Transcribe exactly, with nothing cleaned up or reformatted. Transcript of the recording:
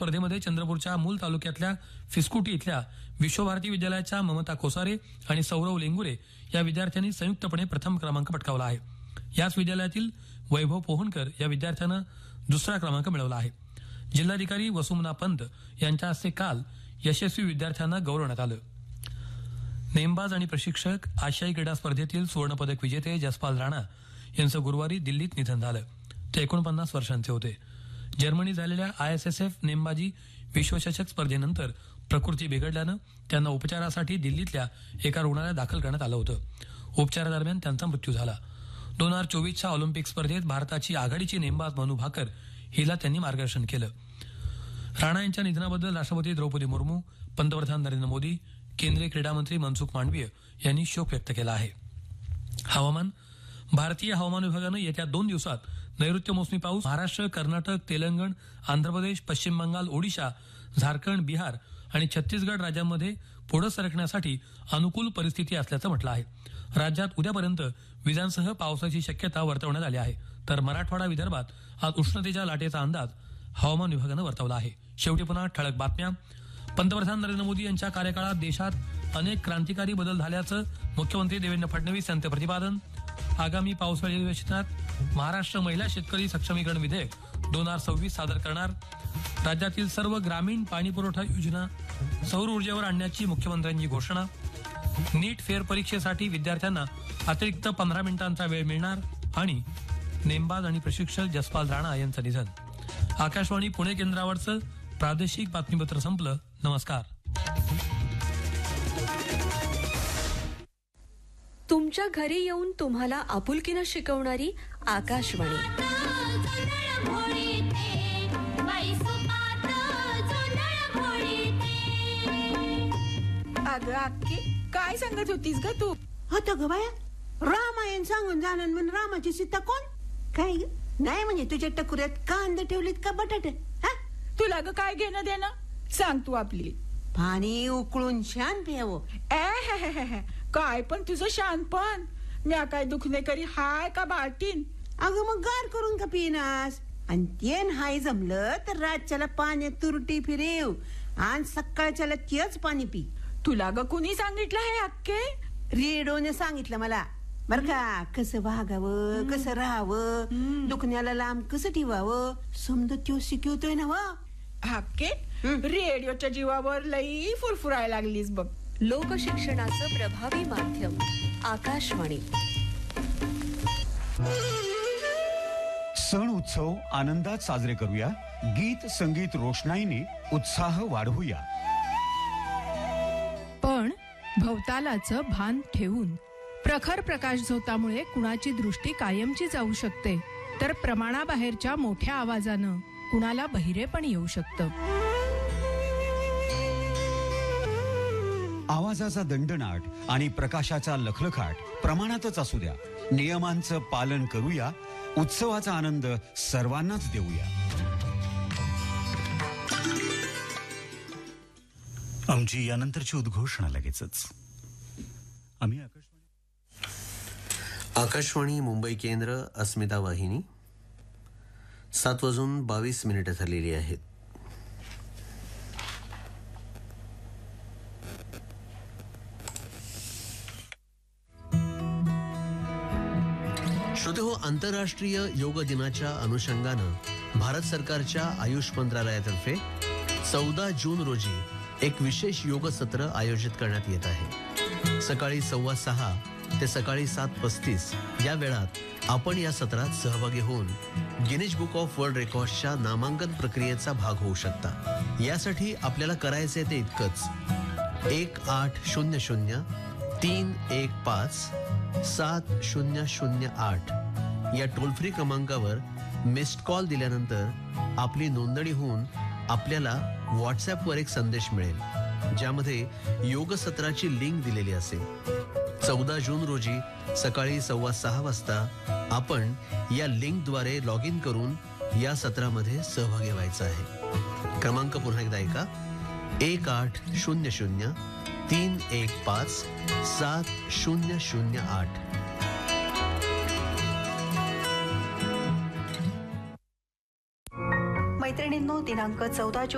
स्पर्धेमध्ये चंद्रपूरच्या मूल तालुक्यातल्या फिस्कुटी इथल्या विश्वभारती विद्यालयाच्या ममता कोसारे आणि सौरव लेंगुरे या विद्यार्थ्यांनी संयुक्तपणे प्रथम क्रमांक पटकावला आहे. याच विद्यालयातील वैभव पोहनकर या विद्यार्थ्यानं दुसरा क्रमांक मिळवला आहे. जिल्हाधिकारी वसुमना पंत यांच्या हस्ते काल यशस्वी विद्यार्थ्यांना गौरवण्यात आलं. नेमबाज आणि प्रशिक्षक आशियाई क्रीडा स्पर्धेतील सुवर्णपदक विजेते जसपाल राणा यांचं गुरुवारी दिल्लीत निधन झालं. ते एकोणपन्नास वर्षांचे होते. जर्मनी झालेल्या आय एस एस एफ नेमबाजी विश्वचषक स्पर्धेनंतर प्रकृती बिघडल्यानं त्यांना उपचारासाठी दिल्लीतल्या एका रुग्णालयात दाखल करण्यात आलं होतं. उपचारादरम्यान त्यांचा मृत्यू झाला. दोन हजार चोवीसच्या ऑलिम्पिक स्पर्धेत भारताची आघाडीची नेमबाज मनू भाकर हिला त्यांनी मार्गदर्शन केलं. राणा यांच्या निधनाबद्दल राष्ट्रपती द्रौपदी मुर्मू, पंतप्रधान नरेंद्र मोदी, केंद्रीय क्रीडा मंत्री मनसुख मांडवीय यांनी शोक व्यक्त केला आहे. हवामान. भारतीय हवामान विभागानं येत्या दोन दिवसात नैऋत्य मोसमी पाऊस महाराष्ट्र, कर्नाटक, तेलंगण, आंध्र प्रदेश, पश्चिम बंगाल, ओडिशा, झारखंड, बिहार आणि छत्तीसगड राज्यांमध्ये पुढे सरकण्यासाठी अनुकूल परिस्थिती असल्याचं म्हटलं आहे. राज्यात उद्यापर्यंत विजांसह पावसाची शक्यता वर्तवण्यात आली आहे. तर मराठवाडा, विदर्भात आज उष्णतेच्या लाटेचा अंदाज हवामान विभागानं वर्तवला आहे. शेवटी पुन्हा ठळक बातम्या. पंतप्रधान नरेंद्र मोदी यांच्या कार्यकाळात देशात अनेक क्रांतिकारी बदल झाल्याचं मुख्यमंत्री देवेंद्र फडणवीस यांचं प्रतिपादन. आगामी पावसाळी अधिवेशनात महाराष्ट्र महिला शेतकरी सक्षमीकरण विधेयक दोन हजार सव्वीस सादर करणार. राज्यातील सर्व ग्रामीण पाणीपुरवठा योजना सौर ऊर्जेवर आणण्याची मुख्यमंत्र्यांची घोषणा. नीट फेर परीक्षेसाठी विद्यार्थ्यांना अतिरिक्त पंधरा मिनिटांचा वेळ मिळणार. आणि नेमबाज आणि प्रशिक्षक जसपाल राणा यांचं निधन. आकाशवाणी पुणे केंद्रावरचं प्रादेशिक बातमीपत्र संपलं. नमस्कार. तुमच्या घरी येऊन तुम्हाला आपुलकीनं शिकवणारी आकाशवाणी. अगं अक्की, काय सांगत होतीस ग तू? होतं ग बाया, रामायण सांगून जाणार म्हण रामाची सीता कोण? काय ग? नाही म्हणजे तुझ्या टकुऱ्यात कांदे ठेवलेत का बटाटे? हा, तुला ग काय घेणं देणं? सांग तू आपली. पाणी उकळून छान प्यावं. ए काय पण तुझं शानपण. म्या काय दुखणे करी हाय का बाटीन? अगं मग गार करून का पिनास? आणि ते हाय जमलं तर रातच्याला पाण्यात तुरटी फिरेव आणि सकाळच्याला तेच पाणी पी. तुला ग कुणी सांगितलं हे अक्के? रेडिओने सांगितलं मला बर का. कसं वागावं, कसं राहावं, दुखण्याला लांब कसं ठेवावं समजा त्यो शिकवतोय ना. वा अक्के, रेडिओच्या जीवावर लई फुरफुरायला लागलीस बघ. लोकशिक्षणाचं प्रभावी माध्यम आकाशवाणी. सण उत्सव आनंदात साजरे करूया. गीत संगीत रोषणाईने उत्साह वाढवूया. पण भवतालाचं भान ठेवून. प्रखर प्रकाश झोतामुळे कुणाची दृष्टी कायमची जाऊ शकते, तर प्रमाणाबाहेरच्या मोठ्या आवाजानं कुणाला बहिरेपण येऊ शकतं. आवाजाचा दंडनाट आणि प्रकाशाचा लखलखाट प्रमाणातच असू द्या. नियमांचं पालन करूया. उत्सवाचा आनंद सर्वांनाच देऊया. आमची यानंतरची उद्घोषणा लगेचच. आम्ही आकाशवाणी आकाशवाणी मुंबई केंद्र, अस्मिता वाहिनी. सात वाजून बावीस मिनिटं झालेली आहेत. श्रोतेहो, आंतरराष्ट्रीय योग दिनाच्या अनुषंगानं भारत सरकारच्या आयुष मंत्रालयातर्फे चौदा जून रोजी एक विशेष योग सत्र आयोजित करण्यात येत आहे. सकाळी सव्वा सहा ते सकाळी सात पस्तीस या वेळात आपण या सत्रात सहभागी होऊन गिनीज बुक ऑफ वर्ल्ड रेकॉर्ड्सच्या नामांकन प्रक्रियेचा भाग होऊ शकता. यासाठी आपल्याला करायचे ते इतकंच. एक आठ शून्य शून्य तीन एक पाच सात शून्य शून्य आठ या टोल फ्री क्रमांकावर मिस्ड कॉल दिल्यानंतर आपली नोंदणी होऊन आपल्याला व्हॉट्सअपवर एक संदेश मिळेल, ज्यामध्ये योग सत्राची लिंक दिलेली असेल. चौदा जून रोजी सकाळी सव्वा सहा वाजता आपण या लिंकद्वारे लॉग इन करून या सत्रामध्ये सहभागी व्हायचं आहे. क्रमांक पुन्हा एकदा ऐका. एक आठ शून्य शून्य तीन एक पाच सात शून्य शून्य आठ. मैत्रिणींनो, दिनांक चौदा